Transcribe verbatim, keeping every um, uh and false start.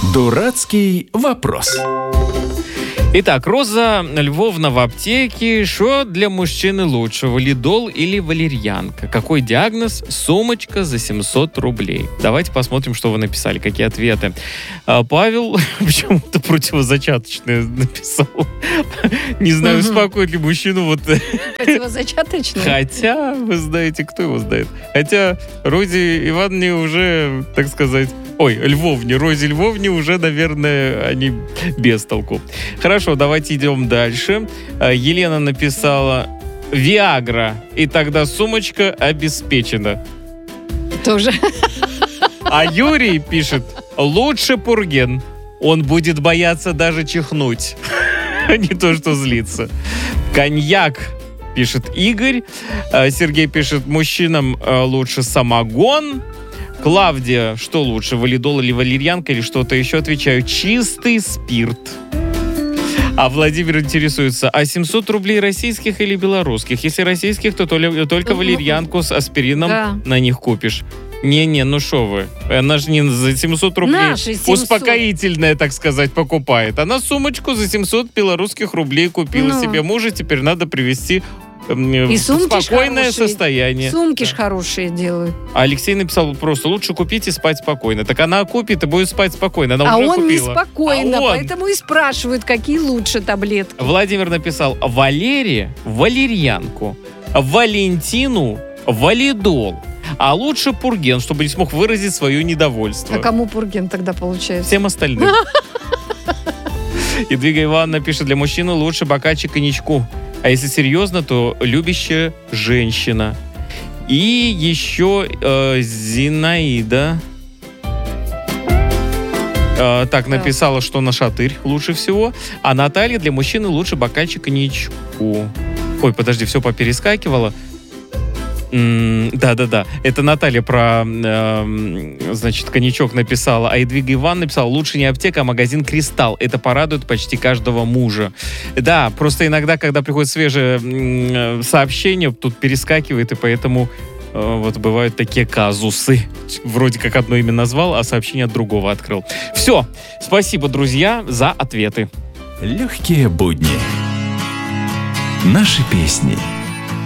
Дурацкий вопрос. Итак, Роза Львовна в аптеке. Что для мужчины лучше, валидол или валерьянка? Какой диагноз? Сумочка за семьсот рублей. Давайте посмотрим, что вы написали, какие ответы. А, Павел почему-то противозачаточное написал. Не знаю, успокоит ли мужчину вот... Противозачаточное? Хотя, вы знаете, кто его знает. Хотя Розе Ивановне уже, так сказать... Ой, Львовне, Розе Львовне уже, наверное, они без толку. Хорошо, давайте идем дальше. Елена написала «Виагра», и тогда сумочка обеспечена. Тоже. А Юрий пишет «Лучше Пурген. Он будет бояться даже чихнуть». Не то, что злиться. Коньяк, пишет Игорь. Сергей пишет «Мужчинам лучше самогон». Клавдия, что лучше, валидол или валерьянка, или что-то еще? Отвечаю, чистый спирт. А Владимир интересуется, а семьсот рублей российских или белорусских? Если российских, то только валерьянку с аспирином да. на них купишь. Не-не, ну шо вы. Она же не за семьсот рублей успокоительное, так сказать, покупает. Она сумочку за семьсот белорусских рублей купила ну. себе мужа, теперь надо привезти... И спокойное состояние. Сумки ж хорошие делают. А Алексей написал просто, лучше купить и спать спокойно. Так она купит и будет спать спокойно. Она а уже он купила. неспокойно, а он... поэтому и спрашивают, какие лучше таблетки. Владимир написал, Валере валерьянку, Валентину валидол. А лучше Пурген, чтобы не смог выразить свое недовольство. А кому Пурген тогда получается? Всем остальным. И Двига Ивановна пишет, для мужчины лучше бокальчик коньячку. А если серьезно, то любящая женщина. И еще э, Зинаида э, так написала, что на шатырь лучше всего. А Наталья, для мужчины лучше бокальчик коньячку. Ой, подожди, все поперескакивало. Да-да-да. Это Наталья про, э, значит, коньячок написала. А Едвига Ивановна написала, лучше не аптека, а магазин «Кристалл». Это порадует почти каждого мужа. Да, просто иногда, когда приходит свежее э, сообщение, тут перескакивает, и поэтому э, вот бывают такие казусы. Вроде как одно имя назвал, а сообщение от другого открыл. Все. Спасибо, друзья, за ответы. Легкие будни. Наши песни.